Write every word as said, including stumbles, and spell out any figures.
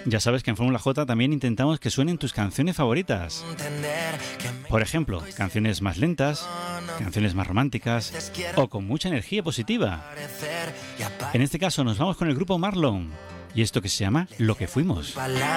Ya sabes que en Fórmula J también intentamos que suenen tus canciones favoritas. Por ejemplo, canciones más lentas, canciones más románticas o con mucha energía positiva. En este caso nos vamos con el grupo Marlon y esto que se llama Lo que fuimos.